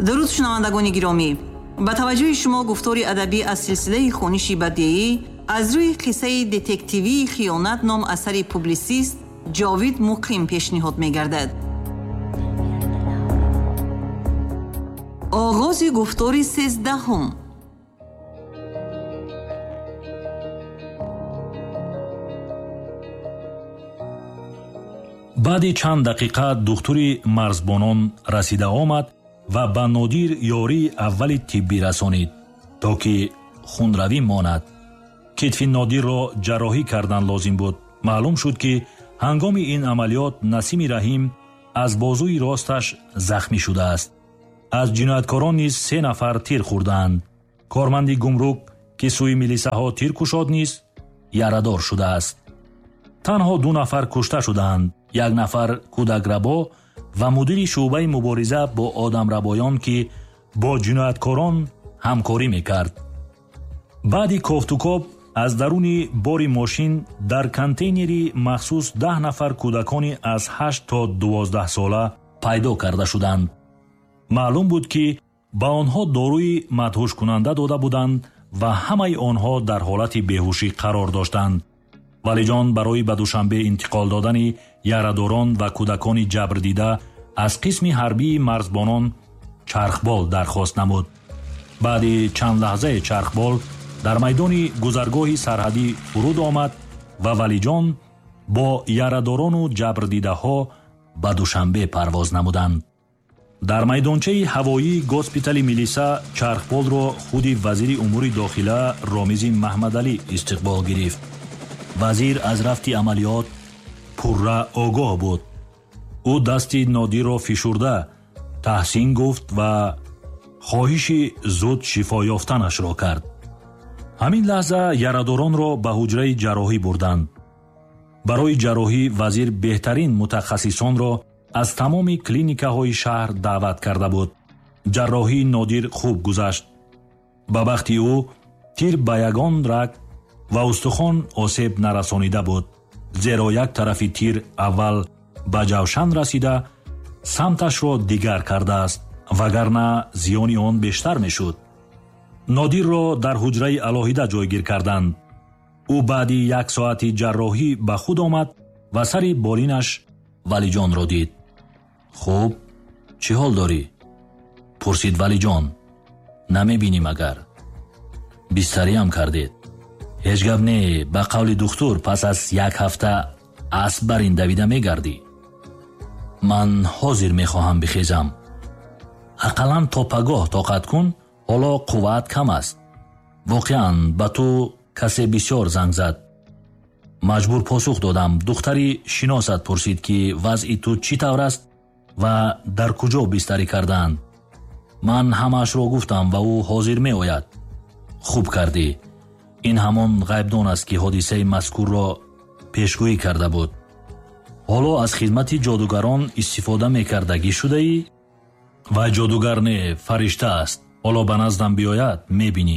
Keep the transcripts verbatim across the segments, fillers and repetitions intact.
درود شنوندگان گرامی، با توجه شما گفتاری ادبی از سلسله خوانش بدیعی از روی قصه دتکتیوی خیانت نام اثر پوبلیسیست جاوید مقیم پیشنهاد می‌گردد. آغاز گفتار سیزدهم. баъди чанд дақиқа духтури марзбонон расида омад ва ба Нодир ёрии аввали тиббӣ расонид, то ки хунравӣ монад. китфи Нодирро ҷарроҳӣ кардан лозим буд. маълум шуд ки ҳангоми ин амалиёт Насими Раҳим аз бозуи росташ захмӣ шудааст. аз ҷинояткорон низ се нафар тир хӯрдаанд. корманди гумрук ки сӯи милисаҳо тир кушод низ ярадор шудааст. танҳо ду нафар кушта шудаанд. як нафар кӯдакрабо ва мудири шуъбаи мубориза бо одамрабоён ки бо ҷинояткорон ҳамкорӣ мекард. баъди кофтукоб аз даруни бори мошин дар контейнери махсус даҳ нафар кӯдакони аз ҳашт то дувоздаҳ сола пайдо карда шуданд. маълум буд ки ба онҳо дорӯи мадҳушкунанда дода буданд ва ҳамаи онҳо дар ҳолати беҳушӣ қарор доштанд. валиҷон барои ба Душанбе интиқол додани ярадорон ва кӯдакони ҷабрдида аз қисми ҳарбии марзбонон чархбол дархост намуд. баъди чанд лаҳзаи чархбол дар майдони гузаргоҳи сарҳадӣ фуруд омад ва валиҷон бо ярадорону ҷабрдидаҳо ба Душанбе парвоз намуданд. дар майдончаи ҳавоии госпитали милиса чархболро худи вазири умури дохила Ромизи Маҳмадалӣ истиқбол гирифт. вазир аз рафти амалиёт пурра огоҳ буд. ӯ дасти Нодирро фишурда таҳсин гуфт ва хоҳиши зуд шифо ёфтанашро кард. ҳамин лаҳза ярадоронро ба ҳуҷраи ҷарроҳӣ бурданд. барои ҷарроҳӣ вазир беҳтарин мутахассисонро аз тамоми клиникаҳои шаҳр даъват карда буд. ҷарроҳии Нодир хуб гузашт. ба бахти ӯ тир ба ягон раг ва устухон осеб нарасонида буд, зеро як тарафи тир аввал ба ҷавшан расида самташро дигар кардааст, вагарна зиёни он бештар мешуд. Нодирро дар ҳуҷраи алоҳида ҷойгир карданд. ӯ баъди як соати ҷарроҳӣ ба худ омад ва сари болинаш валиҷонро дид. хуб, чӣ ҳол дорӣ? пурсид валиҷон. намебинӣ магар? бистариам кардед? ҳеҷ гап не, ба қавли духтур пас аз як ҳафта асб бар ин давида мегардӣ. ман ҳозир мехоҳам бихезам. ақаллан то пагоҳ тоқат кун, ҳоло қувват кам аст. воқеан ба ту касе бисёр занг зад. маҷбур посух додам. духтари шиносат пурсид ки вазъи ту чӣ тавр аст ва дар куҷо бистарӣ кардаанд. ман ҳамаашро гуфтам ва ӯ ҳозир меояд. хуб кардӣ. ин ҳамон ғайбдон аст ки ҳодисаи мазкурро пешгӯӣ карда буд. ҳоло аз хизмати ҷодугарон истифода мекардагӣ шудаӣ? вай ҷодугар не, фаришта аст. ҳоло ба наздам биёяд, мебинӣ.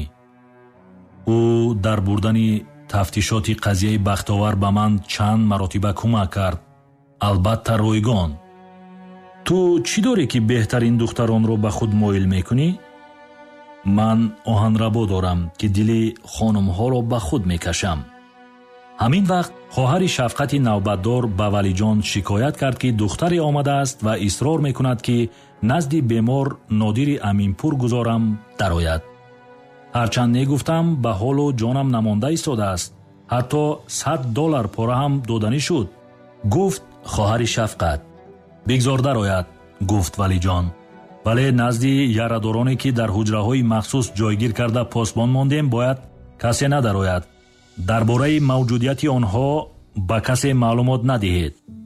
ӯ дар бурдани тафтишоти қазияи бахтовар ба ман чанд маротиба кӯмак кард. албатта ройгон. ту чӣ дорӣ ки беҳтарин духтаронро ба худ моил мекунӣ? ман оҳанрабо дорам ки дили хонумҳоро ба худ мекашам. ҳамин вақт хоҳари Шафқати навбатдор ба валиҷон шикоят кард ки духтаре омадааст ва исрор мекунад ки назди бемор Нодири Аминпур гузорам дарояд. ҳарчанд негуфтам ба ҳолу ҷонам намонда истодааст. ҳатто сад доллар пора ҳам доданӣ шуд, гуфт хоҳари Шафқат. бигзор дарояд, гуфт валиҷон. вале назди ярадороне ки дар ҳуҷраҳои махсус ҷойгир карда посбон мондем бояд касе надарояд. дар бораи мавҷудияти онҳо ба касе маълумот надиҳед.